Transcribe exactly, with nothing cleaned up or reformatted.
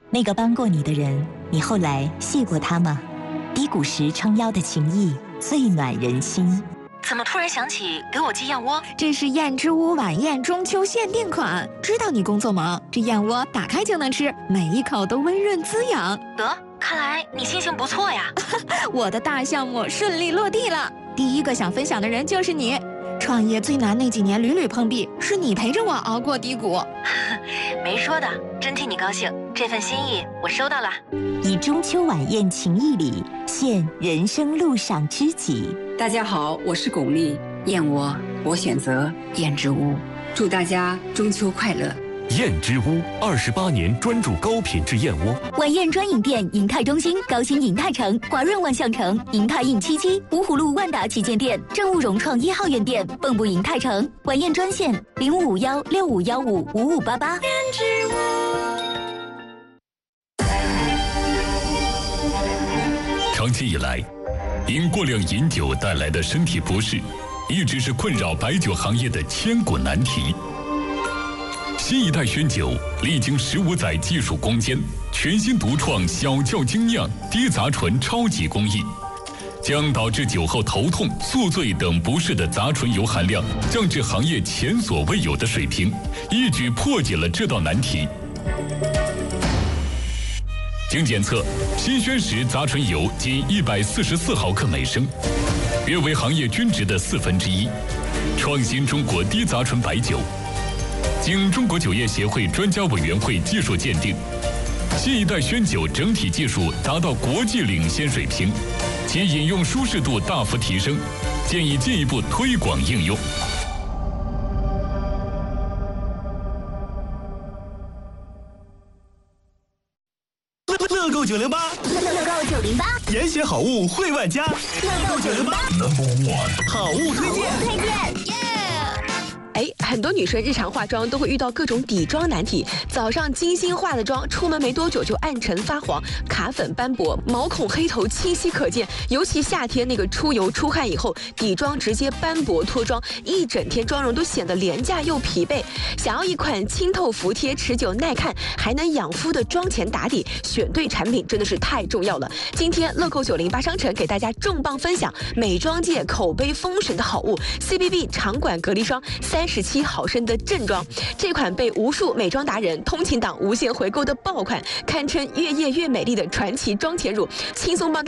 那个帮过你的人，你后来谢过他吗？低谷时撑腰的情谊，最暖人心。 怎么突然想起给我寄燕窝？ 这是燕之屋晚宴中秋限定款，知道你工作忙，这燕窝打开就能吃，每一口都温润滋养。 得，看来你心情不错呀。 我的大项目顺利落地了，第一个想分享的人就是你。创业最难那几年屡屡碰壁，是你陪着我熬过低谷。 没说的，真替你高兴，这份心意我收到了。 以中秋晚宴情谊礼，献人生路上知己。 大家好，我是巩俐，燕窝我选择燕之屋，祝大家中秋快乐。 燕之屋二十八年专注高品质燕窝。 晚宴专营店：银泰中心、高新银泰城、华润万象城、银泰印七七、芜湖路万达旗舰店、正务融创一号院店、蚌埠银泰城。晚宴专线：零五五幺六五幺五五五八八。燕之屋。 长期以来，因过量饮酒带来的身体不适，一直是困扰白酒行业的千古难题。新一代宣酒历经十五载技术攻坚，全新独创小窖精酿低杂醇超级工艺，将导致酒后头痛、宿醉等不适的杂醇油含量降至行业前所未有的水平，一举破解了这道难题。经检测，新宣石杂醇油仅一百四十四毫克每升，约为行业均值的四分之一，创新中国低杂醇白酒。经中国酒业协会专家委员会技术鉴定，新一代宣酒整体技术达到国际领先水平，其饮用舒适度大幅提升，建议进一步推广应用。 乐购九零八， 乐购九零八， 严选好物惠万家。乐购九零八 ，Number One， 好物推荐。 推荐。 哎，很多女生日常化妆都会遇到各种底妆难题。早上精心化的妆，出门没多久就暗沉发黄、卡粉斑驳、毛孔黑头清晰可见。尤其夏天那个出油出汗以后，底妆直接斑驳脱妆，一整天妆容都显得廉价又疲惫。想要一款清透服帖、持久耐看，还能养肤的妆前打底，选对产品真的是太重要了。今天乐购九零八商城给大家重磅分享美妆界口碑封神的好物 C B B 长管隔离霜。三十七毫升的正装，这款被无数美妆达人、通勤党无限回购的爆款，堪称越夜越美丽的传奇妆前乳，轻松帮大